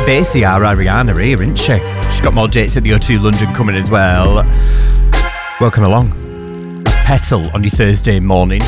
Basie, our Ariana here, isn't she? She's got more dates at the O2 London coming as well. Welcome along. It's Petal on your Thursday morning.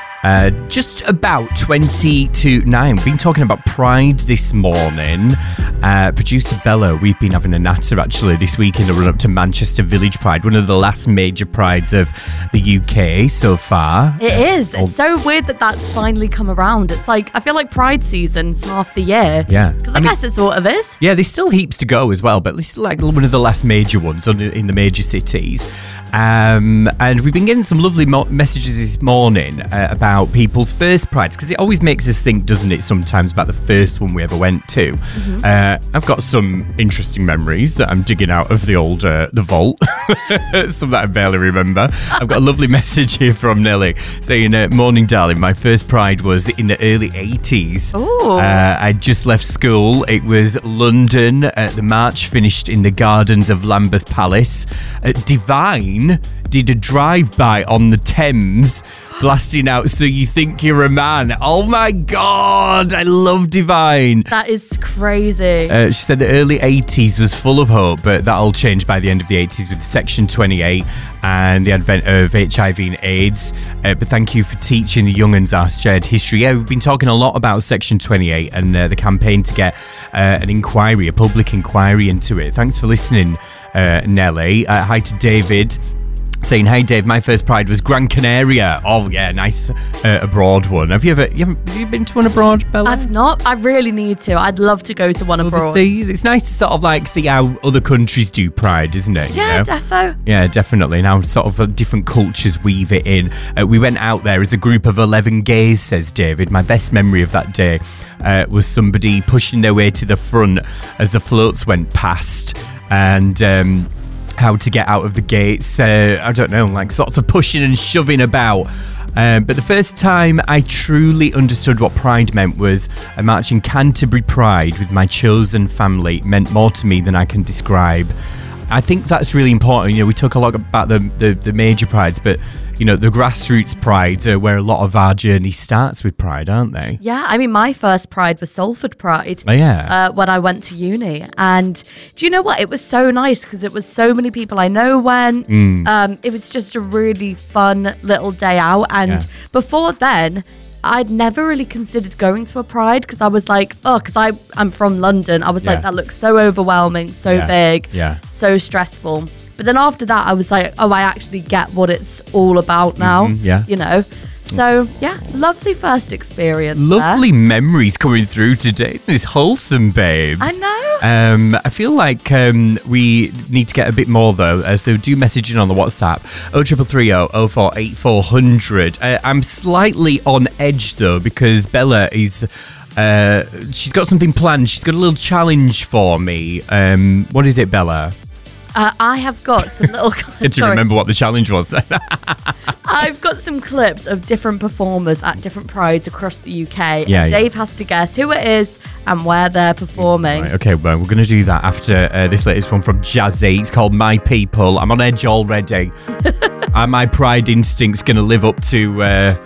Just about 20 to 9. We've been talking about Pride this morning. Producer Bella, we've been having a natter actually this week in the run up to Manchester Village Pride, one of the last major prides of the UK so far. It is. It's so weird that that's finally come around. It's like, I feel like Pride season's half the year. Yeah. Because I guess it sort of is. Yeah, there's still heaps to go as well, but this is like one of the last major ones in the major cities. And we've been getting some lovely messages this morning about people's first prides, because it always makes us think, doesn't it, sometimes about the first one we ever went to. Mm-hmm. I've got some interesting memories that I'm digging out of the old the vault, some that I barely remember. I've got a lovely message here from Nelly saying, morning darling, my first pride was in the early 80s. I just left school. It was London. The march finished in the gardens of Lambeth Palace. Divine did a drive-by on the Thames, blasting out So You Think You're a Man. Oh my God, I love Divine. That is crazy. She said the early 80s was full of hope, but that all changed by the end of the 80s with Section 28 and the advent of HIV and AIDS. But thank you for teaching the young'uns our shared history. Yeah, we've been talking a lot about Section 28 and the campaign to get a public inquiry into it. Thanks for listening, Nelly. Hi to David, saying, hey Dave, my first pride was Gran Canaria. Oh yeah, nice abroad one. Have you been to one abroad, Bella? I've not. I really need to. I'd love to go to one abroad. Overseas. It's nice to sort of like see how other countries do pride, isn't it? Yeah, defo. Yeah, definitely. Now sort of different cultures weave it in. We went out there as a group of 11 gays, says David. My best memory of that day was somebody pushing their way to the front as the floats went past, and how to get out of the gates. I don't know, like sorts of pushing and shoving about. But the first time I truly understood what Pride meant was a march in Canterbury Pride with my chosen family. It meant more to me than I can describe. I think that's really important. You know, we talk a lot about the major prides, but you know, the grassroots prides are where a lot of our journey starts with Pride, aren't they? Yeah, I mean, my first Pride was Salford Pride. Oh, yeah. When I went to uni. And do you know what? It was so nice because it was so many people I know went. It was just a really fun little day out. And before then, I'd never really considered going to a Pride because I was like, because I'm from London. I was like, that looks so overwhelming, so big, so stressful. But then after that, I was like, I actually get what it's all about now, you know. So, yeah, lovely first experience. Lovely memories coming through today. It's wholesome, babes. I know. I feel like we need to get a bit more, though. So do message in on the WhatsApp, 0330 04 8400. I'm slightly on edge, though, because Bella is... she's got something planned. She's got a little challenge for me. What is it, Bella? I have got some little... Do you remember what the challenge was? I've got some clips of different performers at different prides across the UK. Yeah, Dave has to guess who it is and where they're performing. Right, okay, well, we're going to do that after this latest one from Jazzy. It's called My People. I'm on edge already. Are my pride instincts going to live up to